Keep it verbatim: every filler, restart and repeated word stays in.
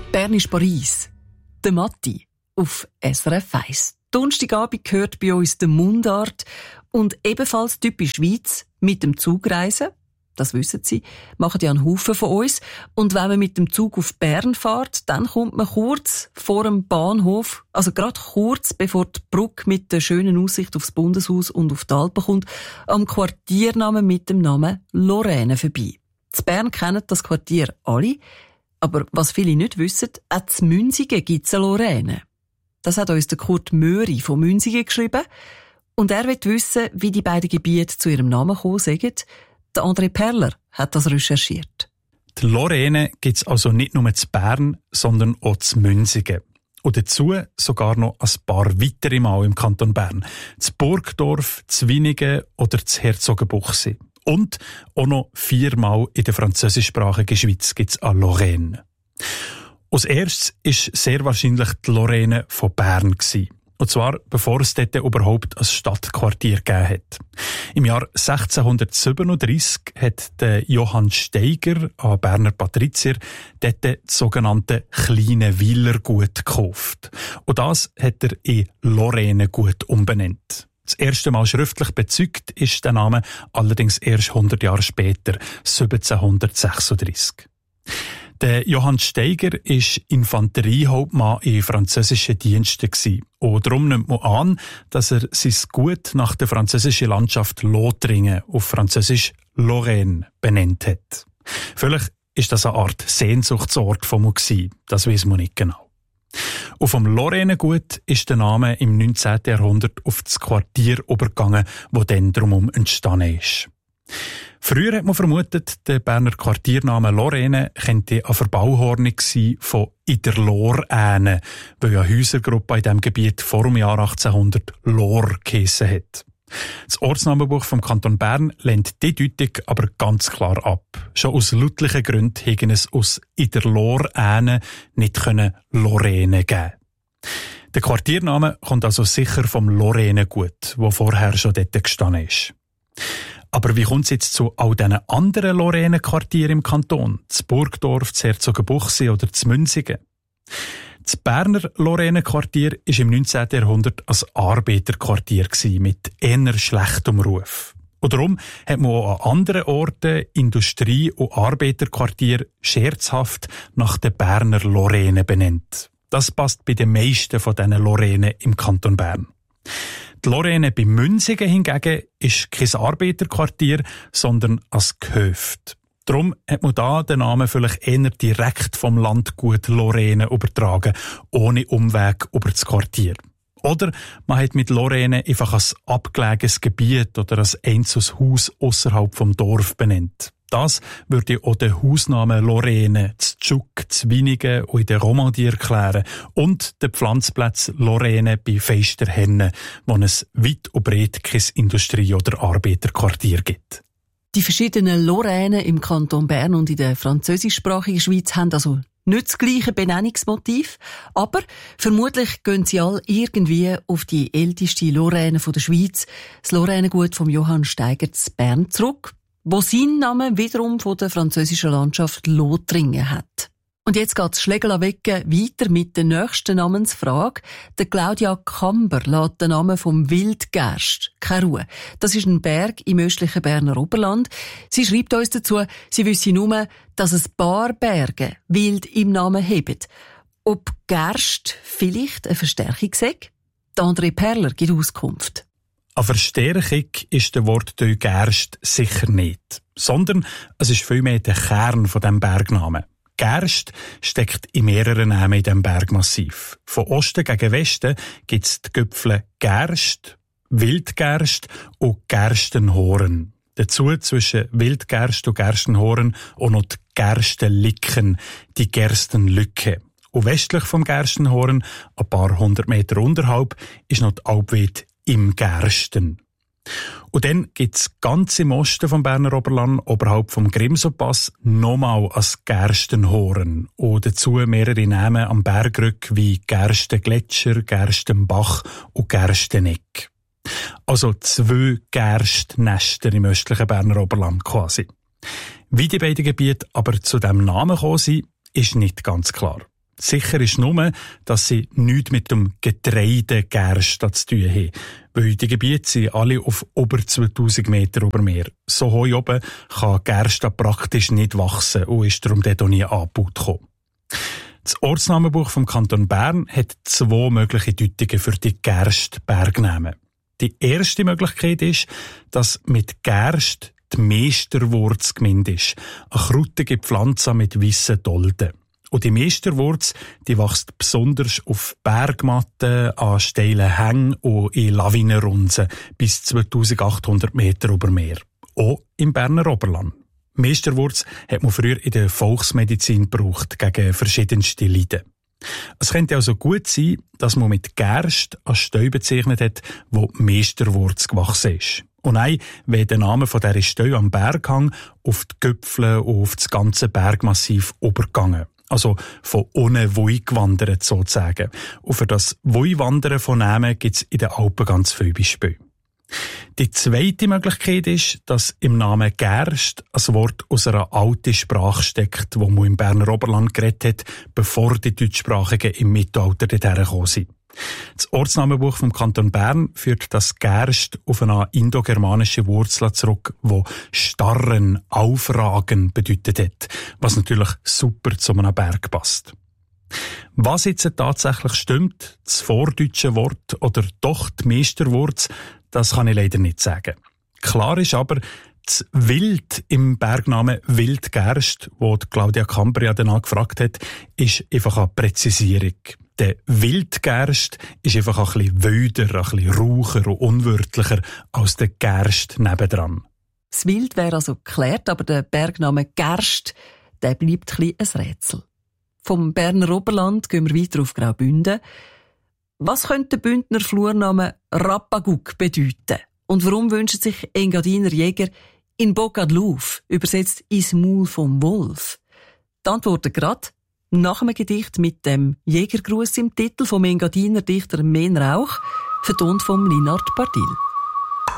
Bern ist Paris. Der Matti auf S R F eins. Donnerstagabend gehört bei uns der Mundart und ebenfalls typisch Schweiz mit dem Zug reisen. Das wissen Sie, machen ja einen Haufen von uns. Und wenn man mit dem Zug auf Bern fährt, dann kommt man kurz vor dem Bahnhof, also gerade kurz bevor die Brücke mit der schönen Aussicht aufs Bundeshaus und auf die Alpen kommt, am Quartiernamen mit dem Namen Lorraine vorbei. In Bern kennen das Quartier alle, aber was viele nicht wissen, auch in Münsingen gibt es eine Lorraine. Das hat uns der Kurt Möri von Münsingen geschrieben. Und er will wissen, wie die beiden Gebiete zu ihrem Namen gekommen sind. Der André Perler hat das recherchiert. Die Lorraine gibt es also nicht nur zu Bern, sondern auch zu Münsingen. Und dazu sogar noch ein paar weitere Mal im Kanton Bern. Zu Burgdorf, zu Winigen oder zu Herzogenbuchsee. Und auch noch viermal in der französischsprachigen Schweiz gibt es eine Lorraine. Als erstes war sehr wahrscheinlich die Lorraine von Bern gewesen. Und zwar, bevor es dort überhaupt ein Stadtquartier gegeben hat. Im Jahr sechzehnhundertsiebenunddreissig hat der Johann Steiger, ein Berner Patrizier, dort das sogenannte kleine Weilergut gekauft. Und das hat er in Lorrainegut umbenannt. Das erste Mal schriftlich bezeugt ist der Name allerdings erst hundert Jahre später, siebzehnhundertsechsunddreissig. Der Johann Steiger war Infanteriehauptmann in französischen Diensten gewesen. Und darum nimmt man an, dass er sein Gut nach der französischen Landschaft Lothringen, auf Französisch Lorraine, benannt hat. Vielleicht ist das eine Art Sehnsuchtsort von ihm gewesen. Das weiss man nicht genau. Und vom Lorrainegut ist der Name im neunzehnten Jahrhundert auf das Quartier übergegangen, das dann drumherum entstanden ist. Früher hat man vermutet, der Berner Quartiername Lorraine könnte eine Verbauhornung sein von «in der Loräne», weil eine Häusergruppe in diesem Gebiet vor dem Jahr achtzehnhundert Lor geheissen hat. Das Ortsnamenbuch vom Kanton Bern lehnt die Deutung aber ganz klar ab. Schon aus lautlichen Gründen hätten es aus «in der Loräne» nicht Lorraine geben. Der Quartiername kommt also sicher vom Lorrainegut, wo vorher schon dort gestanden ist. Aber wie kommt es jetzt zu all diesen anderen Lorraine-Quartieren im Kanton? Zu Burgdorf, zu Herzogenbuchsee oder zu Münsingen? Das Berner Lorraine-Quartier war im neunzehnten Jahrhundert ein Arbeiterquartier mit eher schlechtem Ruf. Und darum hat man auch an anderen Orten Industrie- und Arbeiterquartier scherzhaft nach der Berner Lorraine benannt. Das passt bei den meisten von diesen Lorraine im Kanton Bern. Die Lorraine bei Münsingen hingegen ist kein Arbeiterquartier, sondern ein Gehöft. Darum hat man da den Namen vielleicht eher direkt vom Landgut Lorraine übertragen, ohne Umweg über das Quartier. Oder man hat mit Lorraine einfach ein abgelegenes Gebiet oder ein einzelnes Haus ausserhalb vom Dorf benannt. Das würde auch den Hausnamen Lorraine, zu Tschuk, zu Winigen und in der Romandie erklären und den Pflanzplatz Lorraine bei Feisterhenne, wo es weit und breit kein Industrie- oder Arbeiterquartier gibt. Die verschiedenen Lorraine im Kanton Bern und in der französischsprachigen Schweiz haben also nicht das gleiche Benennungsmotiv, aber vermutlich gehen sie alle irgendwie auf die älteste Lorraine der Schweiz, das Lorrainegut vom Johann Steiger zu Bern zurück, wo seinen Namen wiederum von der französischen Landschaft Lothringen hat. Und jetzt geht's Schlegel-Wecke weiter mit der nächsten Namensfrage. Der Claudia Kamber lässt den Namen vom Wildgerst keine Ruhe. Das ist ein Berg im östlichen Berner Oberland. Sie schreibt uns dazu, sie wisse nur, dass es ein paar Berge wild im Namen haben. Ob Gerst vielleicht eine Verstärkung sei? Der André Perler gibt Auskunft. Eine Verstärkung ist der Wortteil Gerst sicher nicht, sondern es ist vielmehr der Kern von dem Bergnamen. Gerst steckt in mehreren Namen in diesem Bergmassiv. Von Osten gegen Westen gibt es die Gipfel Gerst, Wildgerst und Gerstenhoren. Dazu zwischen Wildgerst und Gerstenhoren auch noch die Gerstenlicken, die Gerstenlücke. Und westlich vom Gerstenhoren, ein paar hundert Meter unterhalb, ist noch die Alpweite im Gersten. Und dann gibt's ganz im Osten vom Berner Oberland, oberhalb vom Grimselpass, nochmal ein Gerstenhoren. Und dazu mehrere Namen am Bergrück wie Gerstengletscher, Gerstenbach und Gersteneck. Also zwei Gerstnester im östlichen Berner Oberland quasi. Wie die beiden Gebiete aber zu diesem Namen gekommen sind, ist nicht ganz klar. Sicher ist nur, dass sie nichts mit dem Getreide Gerste zu tun haben. Weil die Gebiete sind alle auf über zweitausend Meter über Meer. So hoch oben kann Gerste praktisch nicht wachsen und ist darum dort auch nie angebaut gekommen. Das Ortsnamenbuch vom Kanton Bern hat zwei mögliche Deutungen für die Gerst-Bergnamen. Die erste Möglichkeit ist, dass mit Gerst die Meesterwurz gemeint ist. Eine krautige Pflanze mit weissen Dolden. Und die Meesterwurz, die wächst besonders auf Bergmatten, an steilen Hängen und in Lawinenrunzen bis zweitausendachthundert Meter über Meer. Auch im Berner Oberland. Meesterwurz hat man früher in der Volksmedizin gebraucht, gegen verschiedenste Leiden. Es könnte also gut sein, dass man mit Gerst als Steu bezeichnet hat, wo Meesterwurz gewachsen ist. Und nein, wenn der Name von dieser Steu am Berghang auf die Gipfel und auf das ganze Bergmassiv übergegangen. Also von ohne Woi gewandert sozusagen. Und für das Woi-Wandern von Namen gibt es in den Alpen ganz viele Beispiele. Die zweite Möglichkeit ist, dass im Namen Gerst ein Wort aus einer alten Sprache steckt, wo man im Berner Oberland geredet hat, bevor die Deutschsprachigen im Mittelalter dorthin gekommen sind. Das Ortsnamenbuch vom Kanton Bern führt das Gerst auf eine indogermanische Wurzel zurück, wo starren, aufragen bedeutet hat, was natürlich super zu einem Berg passt. Was jetzt tatsächlich stimmt, das vordeutsche Wort oder doch die Meesterwurz, das kann ich leider nicht sagen. Klar ist aber, das Wild im Bergnamen Wildgerst, wo Claudia Cambria danach gefragt hat, ist einfach eine Präzisierung. Der Wildgerst ist einfach ein bisschen wilder, ein bisschen raucher und unwirtlicher als der Gerst nebendran. Das Wild wäre also geklärt, aber der Bergname Gerst, der bleibt ein bisschen ein Rätsel. Vom Berner Oberland gehen wir weiter auf Graubünden. Was könnte der Bündner Flurname Rapaguk bedeuten? Und warum wünschen sich Engadiner Jäger in Boca de Louf, übersetzt ins Maul vom Wolf? Die Antworten gerade nach einem Gedicht mit dem Jägergruß im Titel vom Engadiner Dichter Men Rauch, vertont vom Linard Pardil.